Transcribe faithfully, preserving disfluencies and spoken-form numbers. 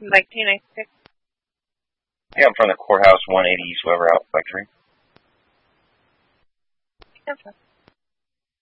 nineteen ninety-six. Yeah, I'm from the courthouse, one eighty East Weber out by three. Okay.